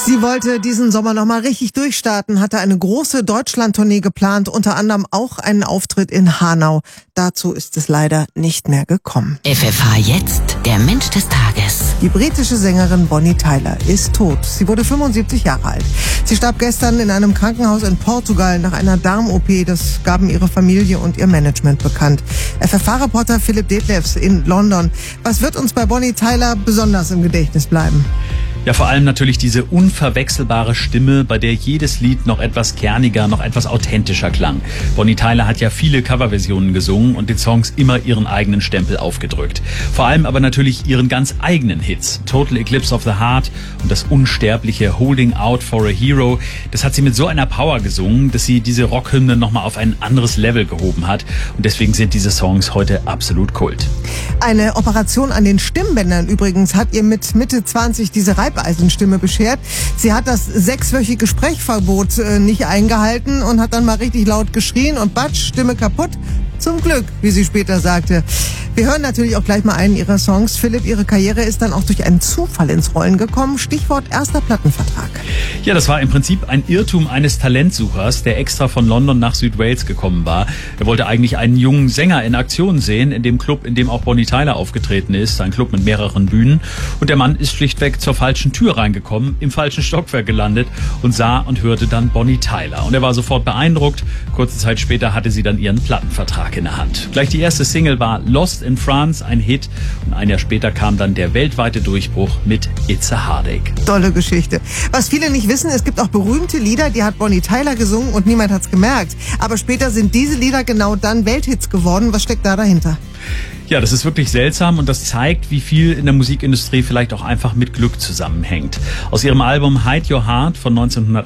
Sie wollte diesen Sommer nochmal richtig durchstarten, hatte eine große Deutschland-Tournee geplant, unter anderem auch einen Auftritt in Hanau. Dazu ist es leider nicht mehr gekommen. FFH jetzt, der Mensch des Tages. Die britische Sängerin Bonnie Tyler ist tot. Sie wurde 75 Jahre alt. Sie starb gestern in einem Krankenhaus in Portugal nach einer Darm-OP. Das gaben ihre Familie und ihr Management bekannt. FFH-Reporter Philipp Detlefs in London. Was wird uns bei Bonnie Tyler besonders im Gedächtnis bleiben? Ja, vor allem natürlich diese unverwechselbare Stimme, bei der jedes Lied noch etwas kerniger, noch etwas authentischer klang. Bonnie Tyler hat ja viele Coverversionen gesungen und den Songs immer ihren eigenen Stempel aufgedrückt. Vor allem aber natürlich ihren ganz eigenen Hits. Total Eclipse of the Heart und das unsterbliche Holding Out for a Hero. Das hat sie mit so einer Power gesungen, dass sie diese Rockhymne nochmal auf ein anderes Level gehoben hat. Und deswegen sind diese Songs heute absolut Kult. Eine Operation an den Stimmbändern übrigens hat ihr mit Mitte 20 diese Reibeisenstimme beschert. Sie hat das 6-wöchige Sprechverbot nicht eingehalten und hat dann mal richtig laut geschrien und batsch, Stimme kaputt. Zum Glück, wie sie später sagte. Wir hören natürlich auch gleich mal einen ihrer Songs. Philipp, ihre Karriere ist dann auch durch einen Zufall ins Rollen gekommen. Stichwort erster Plattenvertrag. Ja, das war im Prinzip ein Irrtum eines Talentsuchers, der extra von London nach Südwales gekommen war. Er wollte eigentlich einen jungen Sänger in Aktion sehen, in dem Club, in dem auch Bonnie Tyler aufgetreten ist. Ein Club mit mehreren Bühnen. Und der Mann ist schlichtweg zur falschen Tür reingekommen, im falschen Stockwerk gelandet und sah und hörte dann Bonnie Tyler. Und er war sofort beeindruckt. Kurze Zeit später hatte sie dann ihren Plattenvertrag in der Hand. Gleich die erste Single war Lost in France, ein Hit. Und ein Jahr später kam dann der weltweite Durchbruch mit It's a Heartache. Tolle Geschichte. Was viele nicht wissen, es gibt auch berühmte Lieder, die hat Bonnie Tyler gesungen und niemand hat's gemerkt. Aber später sind diese Lieder genau dann Welthits geworden. Was steckt da dahinter? Ja, das ist wirklich seltsam und das zeigt, wie viel in der Musikindustrie vielleicht auch einfach mit Glück zusammenhängt. Aus ihrem Album Hide Your Heart von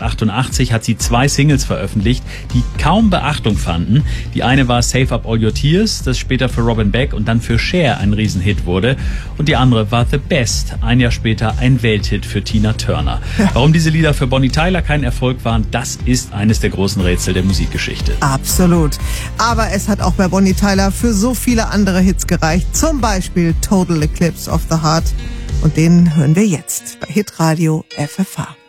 1988 hat sie 2 Singles veröffentlicht, die kaum Beachtung fanden. Die eine war Save Up All Your Tears, das später für Robin Beck und dann für Cher ein Riesenhit wurde. Und die andere war The Best, ein Jahr später ein Welthit für Tina Turner. Warum diese Lieder für Bonnie Tyler kein Erfolg waren, das ist eines der großen Rätsel der Musikgeschichte. Absolut. Aber es hat auch bei Bonnie Tyler für so viele andere Hits gereicht. Zum Beispiel Total Eclipse of the Heart. Und den hören wir jetzt bei Hitradio FFH.